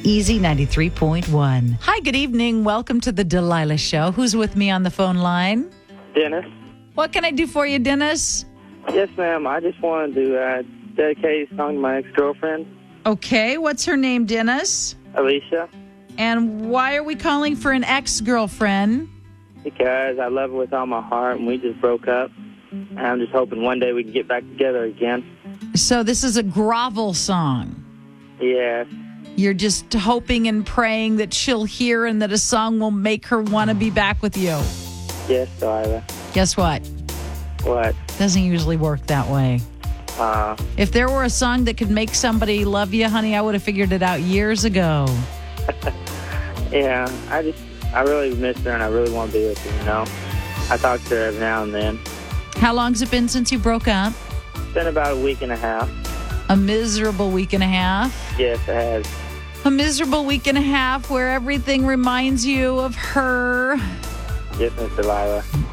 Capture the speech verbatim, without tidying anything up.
Easy ninety-three point one. Hi, good evening. Welcome to the Delilah Show. Who's with me on the phone line? Dennis. What can I do for you, Dennis? Yes, ma'am. I just wanted to uh, dedicate a song to my ex-girlfriend, Okay, what's her name, Dennis? Alicia, And why are we calling for an ex-girlfriend? because I love her with all my heart, and we just broke up. And I'm just hoping one day we can get back together again. So this is a grovel song. Yes. You're just hoping and praying that she'll hear and that a song will make her want to be back with you. Yes, Delilah. Guess what? What? Doesn't usually work that way. Uh, If there were a song that could make somebody love you, honey, I would have figured it out years ago. yeah, I just, I really miss her, and I really want to be with her, you know? I talk to her every now and then. How long's it been since you broke up? It's been about a week and a half. A miserable week and a half. Yes, it has. A miserable week and a half where everything reminds you of her. Yes, Miss Delilah.